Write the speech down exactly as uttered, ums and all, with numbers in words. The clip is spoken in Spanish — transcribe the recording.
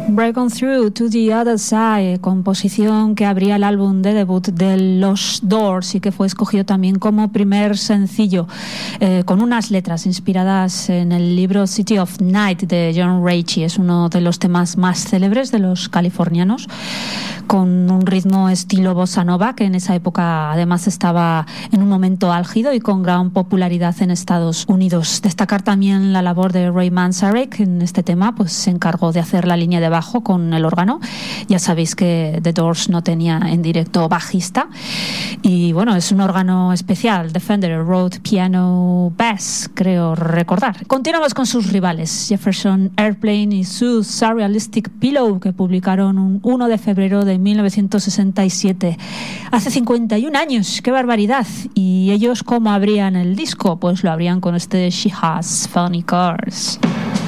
Break On Through to the Other Side, composición que abría el álbum de debut de los Doors y que fue escogido también como primer sencillo, eh, con unas letras inspiradas en el libro City of Night de John Raichi. Es uno de los temas más célebres de los californianos, con un ritmo estilo bossa nova, que en esa época además estaba en un momento álgido y con gran popularidad en Estados Unidos. Destacar también la labor de Ray Manzarek en este tema, pues se encargó de hacer la línea de bajo con el órgano. Ya sabéis que The Doors no tenía en directo bajista y bueno, es un órgano especial, Defender Rhodes Piano Bass, creo recordar. Continuamos con sus rivales, Jefferson Airplane y su Surrealistic Pillow, que publicaron un uno de febrero de mil novecientos sesenta y siete, hace cincuenta y un años. ¡Qué barbaridad! Y ellos, ¿cómo abrían el disco? Pues lo abrían con este She Has Funny Cars.